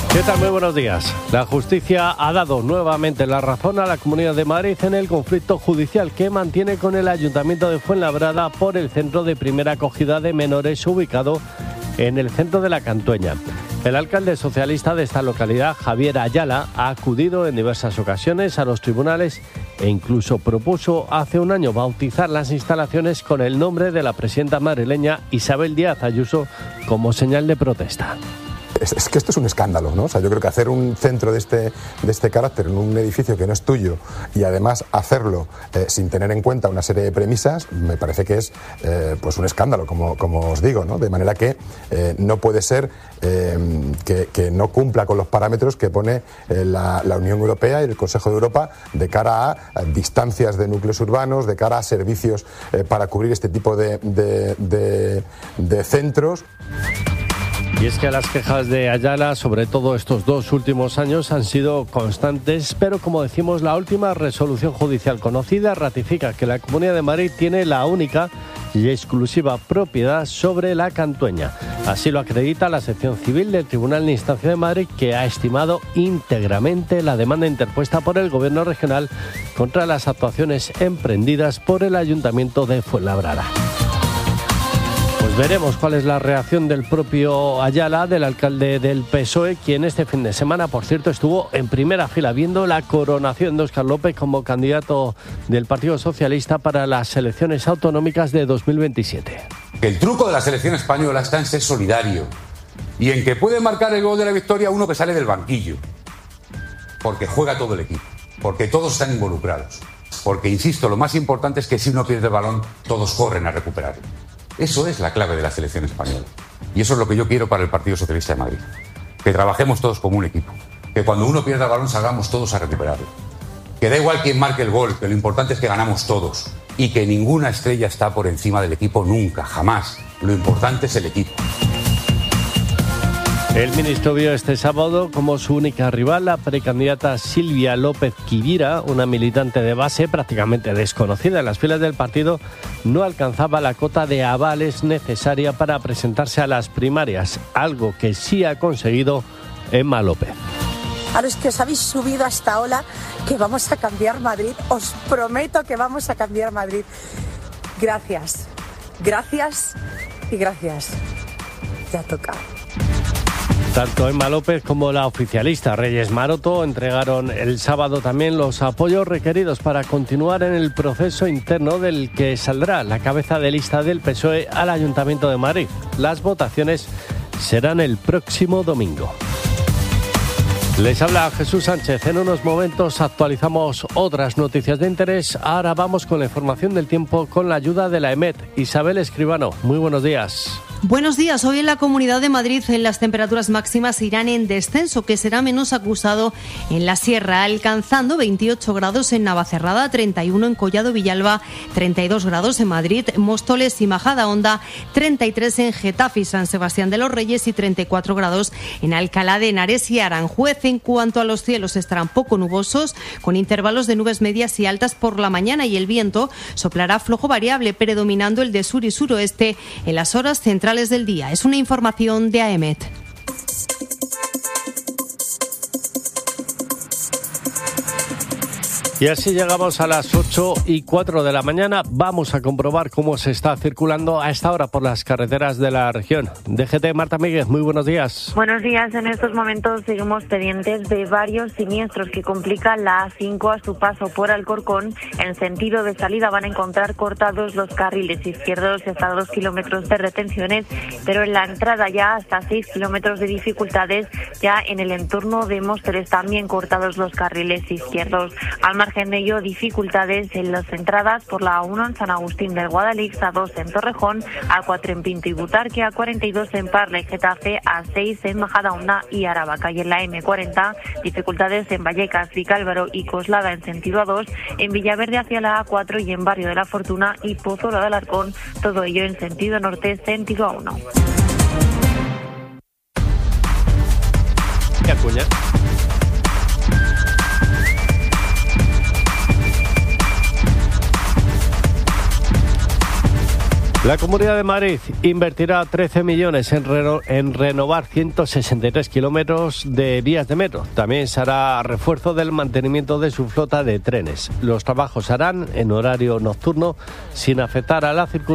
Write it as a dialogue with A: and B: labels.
A: ¿Qué tal? Muy buenos días. La justicia ha dado nuevamente la razón a la Comunidad de Madrid en el conflicto judicial que mantiene con el Ayuntamiento de Fuenlabrada por el centro de primera acogida de menores ubicado en el centro de la Cantueña. El alcalde socialista de esta localidad, Javier Ayala, ha acudido en diversas ocasiones a los tribunales e incluso propuso hace un año bautizar las instalaciones con el nombre de la presidenta madrileña Isabel Díaz Ayuso como señal de protesta.
B: Es que esto es un escándalo, ¿no? O sea, yo creo que hacer un centro de este carácter en un edificio que no es tuyo y además hacerlo sin tener en cuenta una serie de premisas, me parece que es pues un escándalo, como os digo, ¿no? De manera que no puede ser que no cumpla con los parámetros que pone la Unión Europea y el Consejo de Europa de cara a distancias de núcleos urbanos, de cara a servicios para cubrir este tipo de centros.
A: Y es que las quejas de Ayala, sobre todo estos 2 últimos años, han sido constantes, pero como decimos, la última resolución judicial conocida ratifica que la Comunidad de Madrid tiene la única y exclusiva propiedad sobre la Cantueña. Así lo acredita la sección civil del Tribunal de Instancia de Madrid, que ha estimado íntegramente la demanda interpuesta por el Gobierno regional contra las actuaciones emprendidas por el Ayuntamiento de Fuenlabrada. Pues veremos cuál es la reacción del propio Ayala, del alcalde del PSOE, quien este fin de semana, por cierto, estuvo en primera fila viendo la coronación de Óscar López como candidato del Partido Socialista para las elecciones autonómicas de 2027.
C: El truco de la selección española está en ser solidario y en que puede marcar el gol de la victoria uno que sale del banquillo, porque juega todo el equipo, porque todos están involucrados, porque, insisto, lo más importante es que si uno pierde el balón, todos corren a recuperarlo. Eso es la clave de la selección española. Y eso es lo que yo quiero para el Partido Socialista de Madrid. Que trabajemos todos como un equipo. Que cuando uno pierda el balón salgamos todos a recuperarlo. Que da igual quién marque el gol, que lo importante es que ganamos todos. Y que ninguna estrella está por encima del equipo nunca, jamás. Lo importante es el equipo.
A: El ministro vio este sábado como su única rival la precandidata Silvia López Quivira, una militante de base prácticamente desconocida en las filas del partido. No alcanzaba la cota de avales necesaria para presentarse a las primarias, algo que sí ha conseguido Emma López.
D: A los que os habéis subido a esta ola, que vamos a cambiar Madrid, os prometo que vamos a cambiar Madrid. Gracias, gracias y gracias. Ya toca.
A: Tanto Emma López como la oficialista Reyes Maroto entregaron el sábado también los apoyos requeridos para continuar en el proceso interno del que saldrá la cabeza de lista del PSOE al Ayuntamiento de Madrid. Las votaciones serán el próximo domingo. Les habla Jesús Sánchez. En unos momentos actualizamos otras noticias de interés. Ahora vamos con la información del tiempo con la ayuda de la EMET. Isabel Escribano, muy buenos días.
E: Buenos días. Hoy en la Comunidad de Madrid las temperaturas máximas irán en descenso, que será menos acusado en la sierra, alcanzando 28 grados en Navacerrada, 31 en Collado Villalba, 32 grados en Madrid, Móstoles y Majadahonda, 33 en Getafe y San Sebastián de los Reyes y 34 grados en Alcalá de Henares y Aranjuez. En cuanto a los cielos, estarán poco nubosos, con intervalos de nubes medias y altas por la mañana, y el viento soplará flojo variable, predominando el de sur y suroeste en las horas centrales del día. Es una información de AEMET.
A: Y así llegamos a las 8:04 de la mañana. Vamos a comprobar cómo se está circulando a esta hora por las carreteras de la región. DGT, Marta Míguez, muy buenos días.
F: Buenos días. En estos momentos seguimos pendientes de varios siniestros que complican la A5 a su paso por Alcorcón. En sentido de salida van a encontrar cortados los carriles izquierdos y hasta 2 kilómetros de retenciones, pero en la entrada ya hasta 6 kilómetros de dificultades. Ya en el entorno de Móstoles también cortados los carriles izquierdos. Al margen de ello, dificultades en las entradas por la A1 en San Agustín del Guadalix, A2 en Torrejón, A4 en Pinto y Butarque, A42 en Parla y Getafe, A6 en Majadahonda y Aravaca. Y en la M40, dificultades en Vallecas, Vicálvaro y Coslada en sentido A2, en Villaverde hacia la A4 y en Barrio de la Fortuna y Pozuelo de Alarcón, todo ello en sentido norte, sentido A1.
A: ¿Qué Acuña? La Comunidad de Madrid invertirá 13 millones en renovar 163 kilómetros de vías de metro. También se hará refuerzo del mantenimiento de su flota de trenes. Los trabajos se harán en horario nocturno sin afectar a la circulación.